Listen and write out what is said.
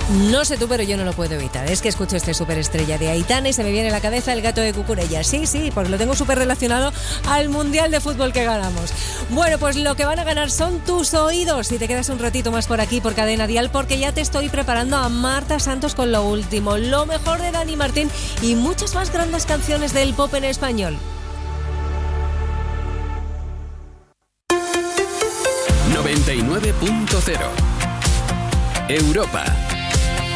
No sé tú, pero yo no lo puedo evitar. Es que escucho este superestrella de Aitana y se me viene a la cabeza el gato de Cucurella. Sí, pues lo tengo súper relacionado al Mundial de Fútbol que ganamos. Bueno, pues lo que van a ganar son tus oídos. Si te quedas un ratito más por aquí, por Cadena Dial, porque ya te estoy preparando a Marta Santos con lo último, lo mejor de Dani Martín y muchas más grandes canciones del pop en español. 99.0 Europa.